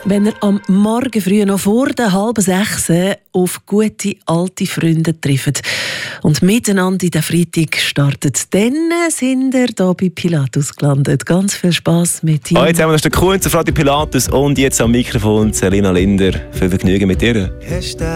Wenn ihr am Morgen früh noch vor der 5:30 auf gute alte Freunde trifft und miteinander in den Freitag startet, dann sind ihr hier bei Pilatus gelandet. Ganz viel Spass mit ihm. Jetzt haben wir noch den Kuhn zu Frau Pilatus und jetzt am Mikrofon Selina Linder. Viel Vergnügen mit dir.